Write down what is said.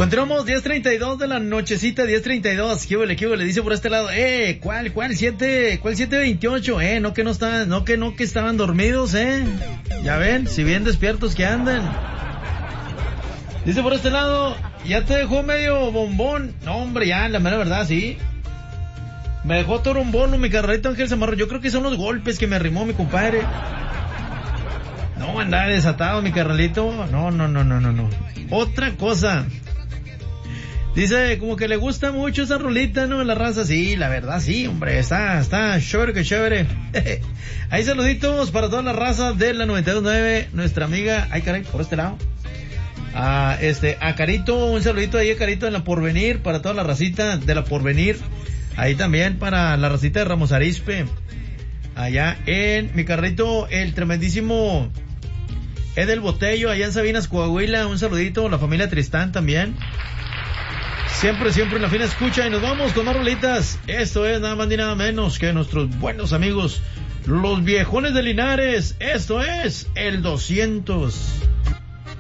Continuamos, 10:32 de la nochecita, 10:32. ¿Qué le dice por este lado? ¿Cuál 728? No que estaban dormidos, Ya ven, si bien despiertos que andan. Dice por este lado, ya te dejó medio bombón. No, hombre, ya, la mera verdad, sí. Me dejó torombolo mi carrerito Ángel Zamarro. Yo creo que son los golpes que me arrimó mi compadre. No, andaba desatado mi carnalito. No. Otra cosa. Dice, como que le gusta mucho esa rolita, ¿no? La raza, sí, la verdad, sí, hombre, está chévere, que chévere. Ahí saluditos para toda la raza de la 92.9, nuestra amiga, ay caray, por este lado. A Carito, un saludito ahí a Carito de la Porvenir, para toda la racita de la Porvenir. Ahí también para la racita de Ramos Arizpe. Allá en mi carrito, el tremendísimo Edel Botello, allá en Sabinas, Coahuila, un saludito, la familia Tristán también. Siempre en la fina escucha y nos vamos con más rolitas. Esto es nada más ni nada menos que nuestros buenos amigos, los viejones de Linares. Esto es el 200.